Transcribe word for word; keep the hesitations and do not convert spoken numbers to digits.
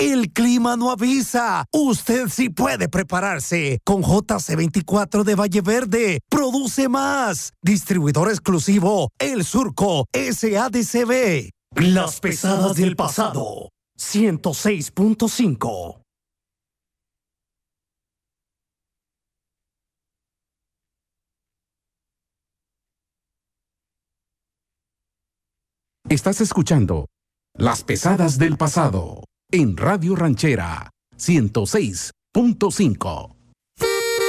El clima no avisa. Usted sí puede prepararse. Con J C veinticuatro de Valle Verde. Produce más. Distribuidor exclusivo. El Surco. S A D C B. Las pesadas del pasado. ciento seis punto cinco. Estás escuchando Las Pesadas del Pasado en Radio Ranchera ciento seis punto cinco.